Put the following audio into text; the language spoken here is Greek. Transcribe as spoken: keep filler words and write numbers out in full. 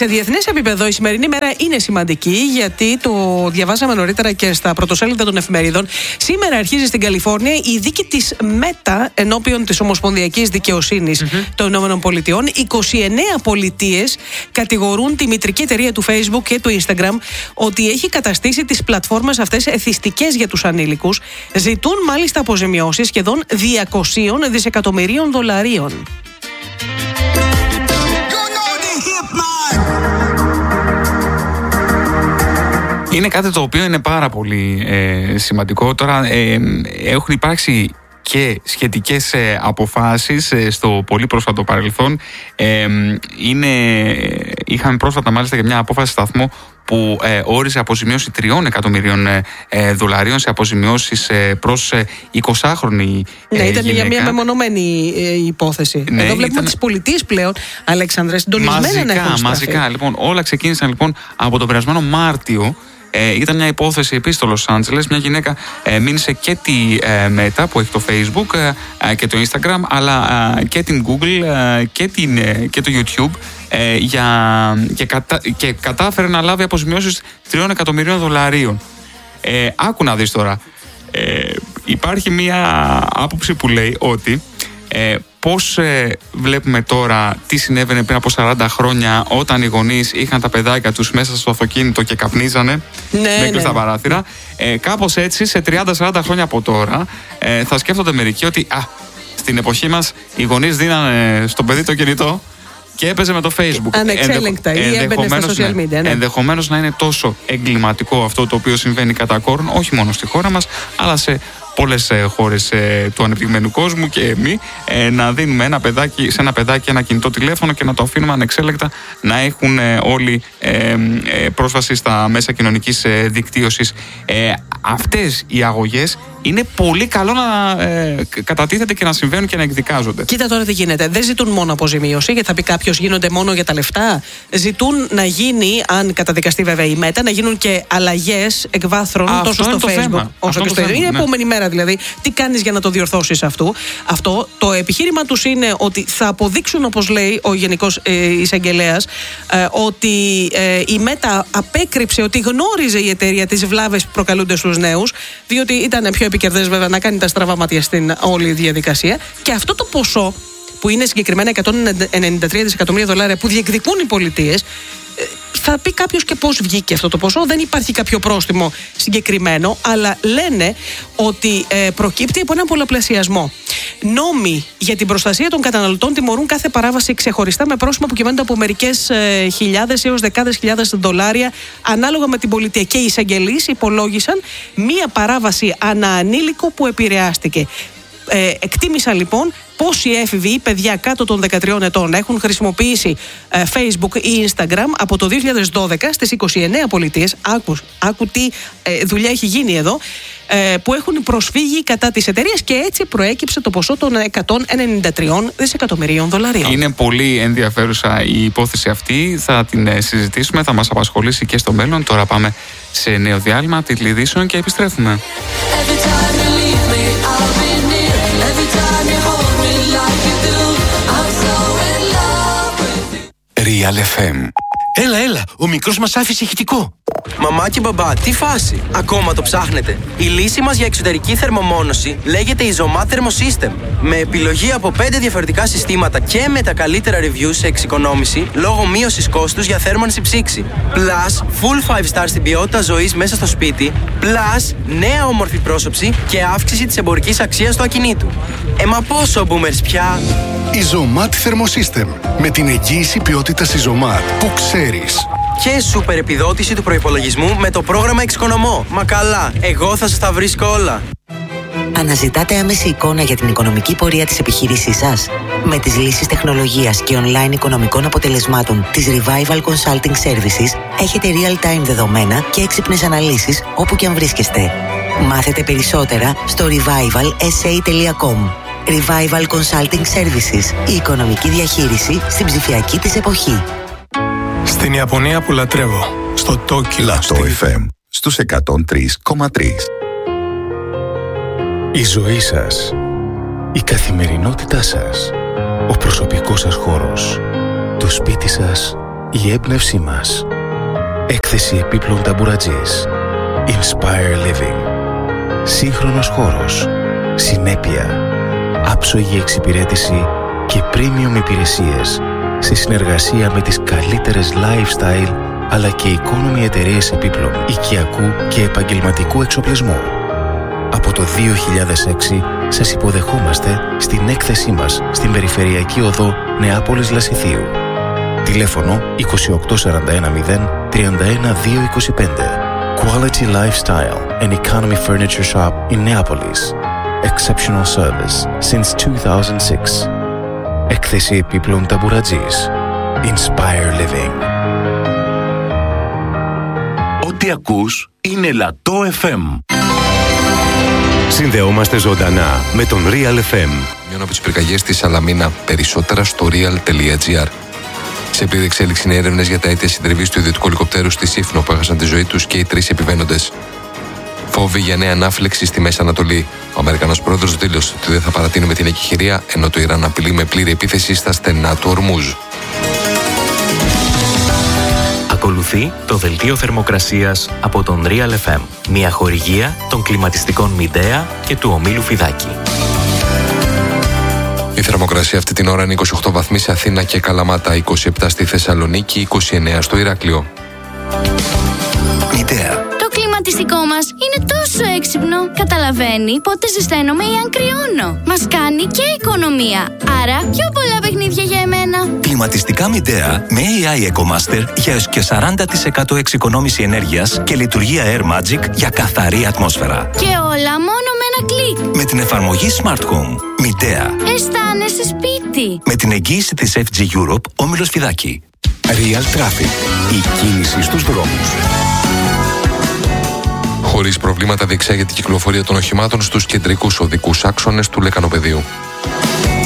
σε διεθνές επίπεδο η σημερινή μέρα είναι σημαντική, γιατί το διαβάσαμε νωρίτερα και στα πρωτοσέλιδα των εφημερίδων. Σήμερα αρχίζει στην Καλιφόρνια η δίκη της Μέτα ενώπιον της Ομοσπονδιακής Δικαιοσύνης mm-hmm. των ΗΠΑ. είκοσι εννέα πολιτείες κατηγορούν τη μητρική εταιρεία του Facebook και του Instagram ότι έχει καταστήσει τις πλατφόρμες αυτές εθιστικές για τους ανήλικους. Ζητούν μάλιστα αποζημιώσεις σχεδόν διακόσια δισεκατομμυρίων δολαρίων. Είναι κάτι το οποίο είναι πάρα πολύ ε, σημαντικό. Τώρα ε, έχουν υπάρξει και σχετικές ε, αποφάσεις ε, στο πολύ πρόσφατο παρελθόν. Ε, είναι, είχαμε πρόσφατα μάλιστα και μια απόφαση σταθμό που ε, όριζε αποζημίωση τριών εκατομμυρίων ε, δολαρίων σε αποζημιώσεις ε, προς ε, εικοσάχρονη ε, Ναι, ήταν γυναίκα. για μια μεμονωμένη ε, υπόθεση. Ναι, Εδώ βλέπουμε ήταν... τις πολιτείες πλέον, Αλέξανδρε, συντονισμένα μαζικά, να έχουν στραφεί. Μαζικά, λοιπόν, όλα ξεκίνησαν λοιπόν από τον περασμένο Μάρτιο. Ε, ήταν μια υπόθεση επίσης στο Λος Άντζελες. Μια γυναίκα ε, μίλησε και τη ε, Meta που έχει το Facebook ε, και το Instagram, αλλά ε, και την Google ε, και, την, ε, και το YouTube ε, για, και, κατα, και κατάφερε να λάβει αποζημιώσεις τριών εκατομμυρίων δολαρίων. Ε, άκου να δεις τώρα. Ε, υπάρχει μια άποψη που λέει ότι ε, πώς ε, βλέπουμε τώρα τι συνέβαινε πριν από σαράντα χρόνια, όταν οι γονείς είχαν τα παιδάκια τους μέσα στο αυτοκίνητο και καπνίζανε ναι, με κλειστά ναι. παράθυρα. Ε, κάπως έτσι σε τριάντα σαράντα χρόνια από τώρα ε, θα σκέφτονται μερικοί ότι α, στην εποχή μας οι γονείς δίνανε στο παιδί το κινητό και έπαιζε με το Facebook. Ανεξέλεγκτα ή έμπαινε στα social media. Ναι. Ενδεχομένως να είναι τόσο εγκληματικό αυτό το οποίο συμβαίνει κατά κόρον, όχι μόνο στη χώρα μας, αλλά σε πολλές ε, χώρες ε, του ανεπτυγμένου κόσμου και εμείς, ε, να δίνουμε ένα παιδάκι, σε ένα παιδάκι ένα κινητό τηλέφωνο και να το αφήνουμε ανεξέλεγκτα να έχουν ε, όλοι ε, ε, πρόσβαση στα μέσα κοινωνικής ε, δικτύωσης. Ε, αυτές οι αγωγές είναι πολύ καλό να ε, κατατίθεται και να συμβαίνουν και να εκδικάζονται. Κοίτα τώρα τι γίνεται. Δεν ζητούν μόνο αποζημίωση, γιατί θα πει κάποιος γίνονται μόνο για τα λεφτά. Ζητούν να γίνει, αν καταδικαστεί βέβαια η Μέτα, να γίνουν και αλλαγές εκ βάθρων τόσο στο Facebook όσο και στο Instagram. Είναι η επόμενη μέρα δηλαδή. Τι κάνεις για να το διορθώσεις αυτό. Αυτό. Το επιχείρημα τους είναι ότι θα αποδείξουν, όπως λέει ο Γενικός ε, Εισαγγελέας, ε, ότι ε, η Μέτα απέκρυψε ότι γνώριζε η εταιρεία τις βλάβες που προκαλούνται στους νέους, διότι ήταν πιο επικερδές βέβαια να κάνει τα στραβά μάτια στην όλη διαδικασία. Και αυτό το ποσό, που είναι συγκεκριμένα εκατόν ενενήντα τρία δισεκατομμύρια δολάρια που διεκδικούν οι πολιτείες, θα πει κάποιος και πώς βγήκε αυτό το ποσό. Δεν υπάρχει κάποιο πρόστιμο συγκεκριμένο, αλλά λένε ότι ε, προκύπτει από έναν πολλαπλασιασμό. Νόμοι για την προστασία των καταναλωτών τιμωρούν κάθε παράβαση ξεχωριστά με πρόστιμα που κυμαίνονται από μερικές ε, χιλιάδες έως δεκάδες χιλιάδες δολάρια ανάλογα με την πολιτεία. Και οι εισαγγελείς υπολόγισαν μία παράβαση αναανήλικο που επηρεάστηκε. Ε, εκτίμησαν λοιπόν πόσοι έφηβοι, παιδιά κάτω των δεκατριών ετών, έχουν χρησιμοποιήσει ε, Facebook ή Instagram από το δύο χιλιάδες δώδεκα στις είκοσι εννέα πολιτείες. Άκου, άκου τι ε, δουλειά έχει γίνει εδώ, ε, που έχουν προσφύγει κατά της εταιρείας, και έτσι προέκυψε το ποσό των εκατόν ενενήντα τρία δισεκατομμυρίων δολαρίων. Είναι πολύ ενδιαφέρουσα η υπόθεση αυτή. Θα την ε, συζητήσουμε, θα μας απασχολήσει και στο μέλλον. Τώρα πάμε σε νέο διάλειμμα τιτλειδήσεων και επιστρέφουμε. Real εφ εμ. Έλα, έλα, ο μικρός μας άφησε ηχητικό. Μαμά και μπαμπά, τι φάση? Ακόμα το ψάχνετε? Η λύση μας για εξωτερική θερμομόνωση λέγεται Isomat Thermosystem. Με επιλογή από πέντε διαφορετικά συστήματα και με τα καλύτερα reviews σε εξοικονόμηση λόγω μείωσης κόστους για θέρμανση ψήξη. Plus, full five star στην ποιότητα ζωής μέσα στο σπίτι. Plus, νέα όμορφη πρόσωψη και αύξηση της εμπορικής αξίας του ακινήτου. Ε, μα πόσο boomers πια? Isomat Thermosystem. Με την εγγύηση ποιότητας Isomat που ξέρεις. Και σούπερ επιδότηση του προϋπολογισμού με το πρόγραμμα Εξοικονομώ. Μα καλά, εγώ θα σας τα βρίσκω όλα. Αναζητάτε άμεση εικόνα για την οικονομική πορεία της επιχείρησής σας? Με τις λύσεις τεχνολογίας και online οικονομικών αποτελεσμάτων της Revival Consulting Services έχετε real-time δεδομένα και έξυπνες αναλύσεις όπου και αν βρίσκεστε. Μάθετε περισσότερα στο revival s a τελεία com. Revival Consulting Services. Η οικονομική διαχείριση στην ψηφιακή της εποχή. Στην Ιαπωνία που λατρεύω, στο Τόκιο. Λατό εφ εμ στους εκατόν τρία κόμμα τρία. Η ζωή σας, η καθημερινότητά σας, ο προσωπικός σας χώρος, το σπίτι σας, η έμπνευσή μας. Έκθεση επίπλων ταμπουρατζής. Inspire Living. Σύγχρονος χώρος. Συνέπεια. Άψογη εξυπηρέτηση και premium υπηρεσίες σε συνεργασία με τις καλύτερες lifestyle αλλά και economy εταιρείες επίπλων οικιακού και επαγγελματικού εξοπλισμού. Από το δύο χιλιάδες έξι σας υποδεχόμαστε στην έκθεσή μας στην Περιφερειακή Οδό Νεάπολης Λασιθίου. Τηλέφωνο είκοσι οκτώ σαράντα ένα μηδέν τριάντα ένα δύο είκοσι πέντε. Quality Lifestyle and Economy Furniture Shop in Neapolis. Exceptional service since two thousand six. Έκθεση επίπλων ταμπουρατζής. Inspire Living. Ό,τι ακούς είναι Λατό εφ εμ. Συνδεόμαστε ζωντανά με τον Real εφ εμ. Μειώνω από τις πυρκαγιές στη Σαλαμίνα. Περισσότερα στο real τελεία gr. Σε πλήρη εξέλιξη είναι έρευνες για τα αίτια συντριβής του ιδιωτικού ελικοπτέρου στη Σύφνο που έχασαν τη ζωή τους και οι τρεις επιβαίνοντες. Φόβοι για νέα ανάφλεξη στη Μέση Ανατολή. Ο Αμερικανός πρόεδρος δήλωσε ότι δεν θα παρατείνουμε την εκεχηρία, ενώ το Ιράν απειλεί με πλήρη επίθεση στα στενά του Ορμούζ. Ακολουθεί το δελτίο θερμοκρασίας από τον Real εφ εμ. Μια χορηγία των κλιματιστικών Μιντέα και του ομίλου Φιδάκη. Η θερμοκρασία αυτή την ώρα είναι είκοσι οκτώ βαθμοί σε Αθήνα και Καλαμάτα, είκοσι επτά στη Θεσσαλονίκη, είκοσι εννέα στο Ηράκλειο. Μητέα. Το κλιματιστικό μας είναι τόσο έξυπνο. Καταλαβαίνει πότε ζεσταίνομαι ή αν κρυώνω. Μας κάνει και οικονομία. Άρα πιο πολλά παιχνίδια για εμένα. Κλιματιστικά Μητέα με έι άι EcoMaster για έως και σαράντα τοις εκατό εξοικονόμηση ενέργειας και λειτουργία Air Magic για καθαρή ατμόσφαιρα. Και όλα μόνο με ένα κλικ. Με την εφαρμογή Smart Home. Μητέα. Αισθάνεσαι σπίτι. Με την εγγύηση της εφ τζι Europe, όμιλος Φιδάκη. Real Traffic. Η κίνηση στους δρόμους. Χωρίς προβλήματα διεξάγεται η κυκλοφορία των οχημάτων στους κεντρικούς οδικούς άξονες του Λεκανοπεδίου.